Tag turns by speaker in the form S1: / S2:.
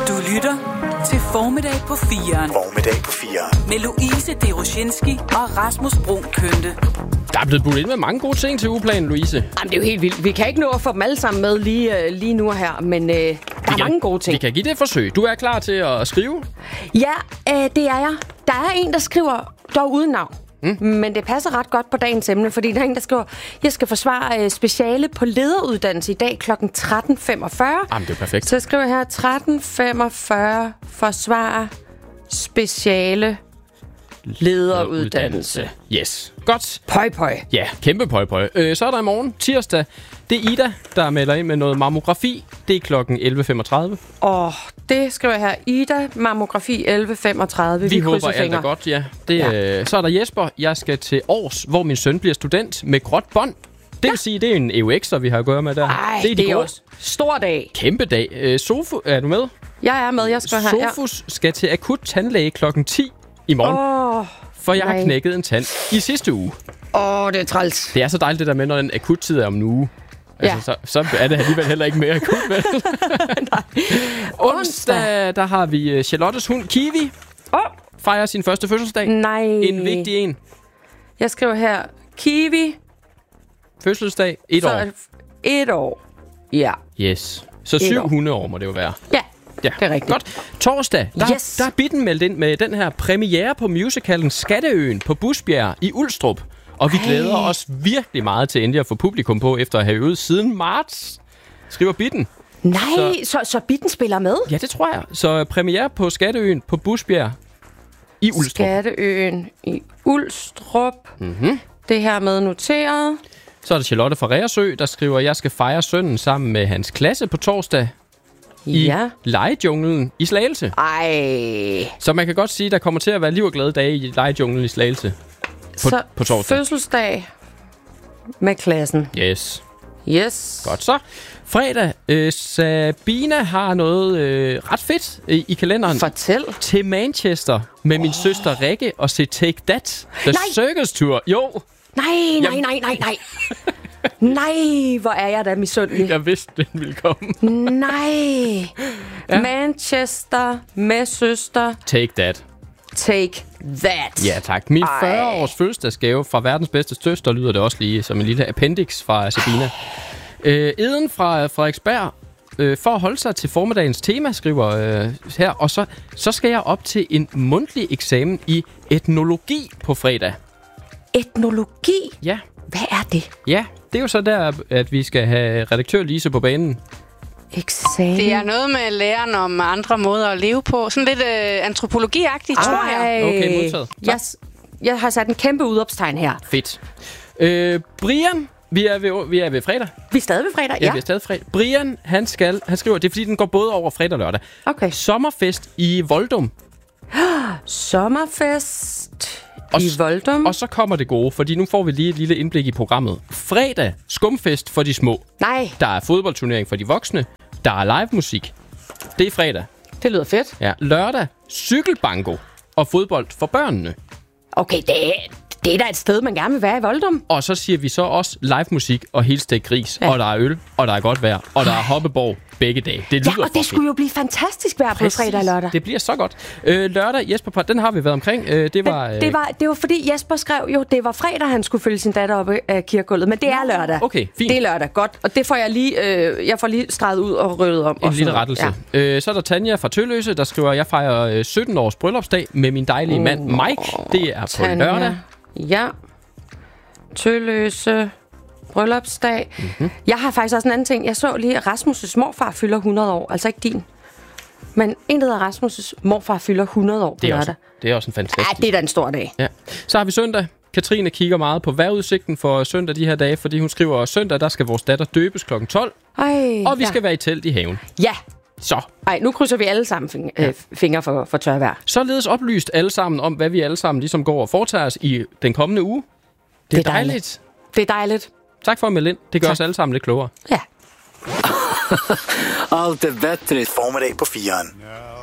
S1: Du lytter til Formiddag på 4'eren.
S2: Formiddag på 4'eren.
S1: Med Louise Deroshinski og Rasmus Bruun Kønte.
S3: Der er blevet budt ind med mange gode ting til ugeplanen, Louise.
S4: Jamen, det er jo helt vildt. Vi kan ikke nå at få dem alle sammen med lige nu og her, men der er mange gode ting.
S3: Vi kan give det et forsøg. Du er klar til at skrive?
S4: Ja, det er jeg. Der er en, der skriver dog uden navn. Men det passer ret godt på dagens emne, fordi der er en, der skriver, jeg skal forsvare speciale på lederuddannelse i dag kl. 13.45.
S3: Jamen, det er perfekt.
S4: Så jeg skriver her 13.45, forsvare speciale lederuddannelse.
S3: Yes. Godt.
S4: Pøj, pøj.
S3: Ja, kæmpe pøj. Så er der i morgen, tirsdag. Det er Ida, der melder ind med noget mammografi. Det er klokken 11.35.
S4: Det skriver jeg her. Ida, mammografi 11.35.
S3: Vi håber alt er godt, ja. Så er der Jesper. Jeg skal til Aarhus, hvor min søn bliver student med gråt bånd. Det vil sige, det er en EUX'er, vi har at gøre med der.
S4: Ej, det er også stor dag.
S3: Kæmpe dag. Sofus, er du med?
S4: Jeg er med, jeg skal her.
S3: Sofus skal til akut tandlæge klokken 10 i morgen. For jeg har knækket en tand i sidste uge.
S4: Det er træls.
S3: Det er så dejligt det der med, når en akuttid er om en uge. Altså, så er det alligevel heller ikke mere akut, vel? Onsdag, der har vi Charlottes hund Kiwi. Fejrer sin første fødselsdag.
S4: Nej.
S3: En vigtig en.
S4: Jeg skriver her, Kiwi.
S3: Fødselsdag, 1 år.
S4: 1 år. Ja.
S3: Yes. Så 700 år må det jo være.
S4: Ja, det er rigtigt.
S3: Godt. Torsdag, der er Bitten meldt ind med den her premiere på musicalen Skatteøen på Busbjerg i Ulstrup. Og vi glæder os virkelig meget til endelig at få publikum på, efter at have øvet siden marts, skriver Bitten.
S4: Nej, så Bitten spiller med?
S3: Ja, det tror jeg. Så premiere på Skatteøen på Busbjerg i Ulstrup.
S4: Skatteøen i Ulstrup.
S3: Mm-hmm.
S4: Det her med noteret.
S3: Så er der Charlotte fra Reersø, der skriver, jeg skal fejre sønnen sammen med hans klasse på torsdag i legejunglen i Slagelse.
S4: Ej.
S3: Så man kan godt sige, der kommer til at være liv og glade dage i legejunglen i Slagelse. På torsdag.
S4: Fødselsdag med klassen.
S3: Yes.
S4: Godt
S3: så. Fredag. Sabina har noget ret fedt i kalenderen.
S4: Fortæl.
S3: Til Manchester med min søster Rikke og se Take That. The Circus Tour. Jo.
S4: Nej. Nej, hvor er jeg da misundelig.
S3: Jeg vidste, den ville komme.
S4: Nej. Ja. Manchester med søster.
S3: Take That.
S4: Ja,
S3: tak. Min 40-års fødselsdagsgave fra verdens bedste søster lyder det også lige som en lille appendix fra Sabina. Eden fra Frederiksberg, for at holde sig til formiddagens tema, skriver her. Og så skal jeg op til en mundtlig eksamen i etnologi på fredag.
S4: Etnologi?
S3: Ja.
S4: Hvad er det?
S3: Ja, det er jo så der, at vi skal have redaktør Lise på banen.
S4: Eksamen.
S5: Det er noget med læren om andre måder at leve på. Sådan lidt antropologiagtigt, tror jeg.
S3: Okay, modtaget.
S4: Jeg har sat en kæmpe udopstegn her.
S3: Fedt. Brian, vi er ved fredag.
S4: Vi er stadig ved fredag,
S3: ja. Vi er stadig fredag. Brian, han skriver, det er fordi, den går både over fredag og lørdag.
S4: Okay.
S3: Sommerfest i Voldum.
S4: Sommerfest i Voldum.
S3: Og så kommer det gode, fordi nu får vi lige et lille indblik i programmet. Fredag, skumfest for de små.
S4: Nej.
S3: Der er fodboldturnering for de voksne. Der er live musik. Det er fredag.
S4: Det lyder fedt.
S3: Ja, lørdag, cykelbango og fodbold for børnene.
S4: Okay, det er da et sted, man gerne vil være i Voldum.
S3: Og så siger vi så også live musik og helstegt gris. Ja. Og der er øl, og der er godt vejr, og der er hoppeborg begge dage. Det lyder
S4: og det skulle jo blive fantastisk vejr på fredag og lørdag.
S3: Det bliver så godt. Lørdag, Jesper, den har vi været omkring. Det
S4: var fordi Jesper skrev jo, det var fredag, han skulle følge sin datter op af kirkegulvet. Men det er lørdag.
S3: Okay, fint.
S4: Det er lørdag, godt. Og det får jeg lige, jeg får lige streget ud og ryddet om.
S3: En lille rettelse. Ja. Så er der Tanja fra Tølløse, der skriver, jeg fejrer 17 års bryllupsdag med min dejlige mand Mike. Det er på lørdag.
S4: Ja. Tølløse. Bryllupsdag. Mm-hmm. Jeg har faktisk også en anden ting. Jeg så lige, at Rasmus' morfar fylder 100 år. Altså ikke din. Men en, der hedder Rasmus' morfar fylder 100 år på lørdag.
S3: Det er også en fantastisk.
S4: Ja, det er da en stor dag.
S3: Ja. Så har vi søndag. Katrine kigger meget på vejrudsigten for søndag de her dage, fordi hun skriver, at søndag, der skal vores datter døbes kl. 12. Og vi skal være i telt i haven.
S4: Ja.
S3: Så.
S4: Ej, nu krydser vi alle sammen fingre for tørvejr.
S3: Således oplyst alle sammen om, hvad vi alle sammen ligesom går og foretager os i den kommende uge. Det er dejligt.
S4: Det er dejligt.
S3: Tak for at melde ind. Det gør os alle sammen lidt klogere.
S4: Ja.
S2: Allt är bättre. Formiddag på 4'eren.